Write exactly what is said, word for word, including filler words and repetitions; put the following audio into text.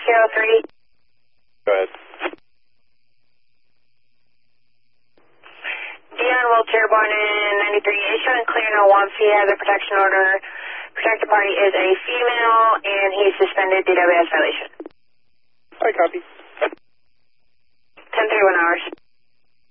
zero three. Go ahead. Dion Wiltshire, born in ninety-three, issuing clear no one fee, has a protection order. Protected party is a female, and he's suspended D W S violation. I copy. ten thirty-one hours.